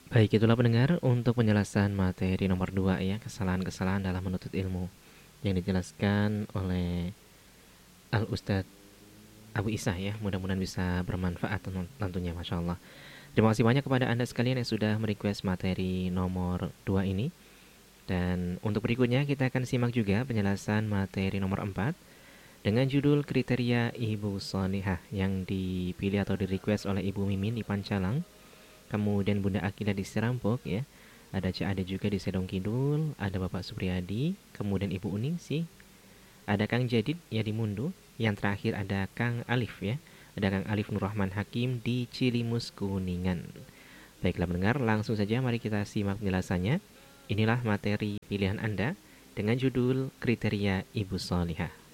Baik, itulah pendengar untuk penjelasan materi nomor 2 ya, kesalahan-kesalahan dalam menuntut ilmu yang dijelaskan oleh Al Ustadz Abu Isa ya. Mudah-mudahan bisa bermanfaat tentunya, Masya Allah. Terima kasih banyak kepada Anda sekalian yang sudah merequest materi nomor 2 ini. Dan untuk berikutnya kita akan simak juga penjelasan materi nomor 4 dengan judul kriteria Ibu Solihah yang dipilih atau di-request oleh Ibu Mimin di Pancalang. Kemudian Bunda Akilah di Serampok ya. Ada Cak Ade juga di Sedong Kidul, ada Bapak Supriyadi, kemudian Ibu Uningsih, ada Kang Jadid ya di Mundu, yang terakhir ada Kang Alif ya. Ada Kang Alif Nurrahman Hakim di Cilimus Kuningan. Baiklah mendengar, langsung saja mari kita simak penjelasannya. Inilah materi pilihan Anda dengan judul kriteria Ibu Solihah.